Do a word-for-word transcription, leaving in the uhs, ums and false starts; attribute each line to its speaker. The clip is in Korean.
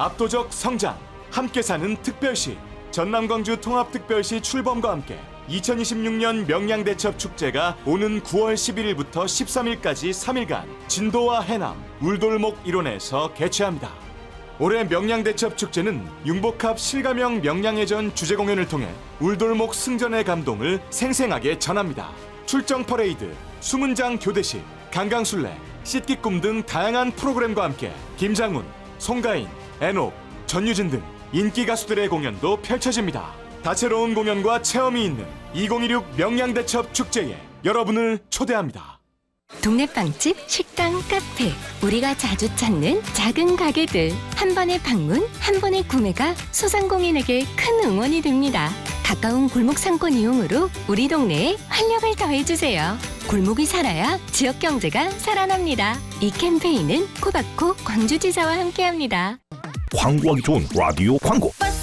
Speaker 1: 압도적 성장, 함께 사는 특별시, 전남광주 통합특별시 출범과 함께 이천이십육 년 명량대첩 축제가 오는 구월 십일일부터 십삼일까지 삼 일간 진도와 해남, 울돌목 일원에서 개최합니다. 올해 명량대첩 축제는 융복합 실가명 명량해전 주제 공연을 통해 울돌목 승전의 감동을 생생하게 전합니다. 출정 퍼레이드, 수문장 교대식, 강강술래, 씻기꿈 등 다양한 프로그램과 함께 김장훈, 송가인, 애녹, 전유진 등 인기 가수들의 공연도 펼쳐집니다. 다채로운 공연과 체험이 있는 이천이십육 명량대첩 축제에 여러분을 초대합니다.
Speaker 2: 동네 빵집, 식당, 카페, 우리가 자주 찾는 작은 가게들. 한 번의 방문, 한 번의 구매가 소상공인에게 큰 응원이 됩니다. 가까운 골목 상권 이용으로 우리 동네에 활력을 더해주세요. 골목이 살아야 지역 경제가 살아납니다. 이 캠페인은 코바코 광주지사와 함께합니다.
Speaker 3: 광고하기 좋은 라디오 광고.